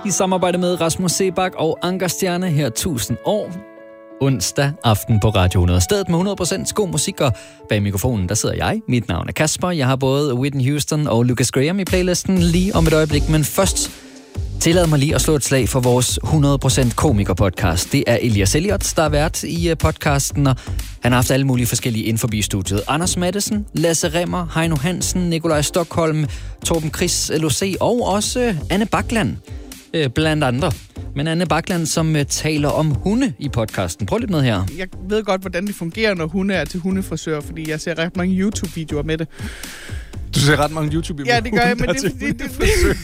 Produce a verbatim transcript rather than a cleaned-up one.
i samarbejde med Rasmus Sebak og Anker Stjerne her tusind år. Onsdag aften på Radio hundrede. Stedet med hundrede procent god musik, og bag mikrofonen, der sidder jeg. Mit navn er Kasper. Jeg har både Whitney Houston og Lucas Graham i playlisten lige om et øjeblik, men først tillad mig lige at slå et slag for vores hundrede procent komiker-podcast. Det er Elias Elliot, der er vært i podcasten, og han har haft alle mulige forskellige inden forbi studiet. Anders Mattesen, Lasse Remmer, Heino Hansen, Nikolaj Stockholm, Torben Chris, L O C og også Anne Bakland, blandt andre. Men Anne Bakland, som taler om hunde i podcasten. Prøv lidt med her. Jeg ved godt, hvordan det fungerer, når hunde er til hundefrisør, fordi jeg ser ret mange YouTube-videoer med det. Du ser ret mange YouTube-videoer? Ja, det gør jeg, men det, det, det, det,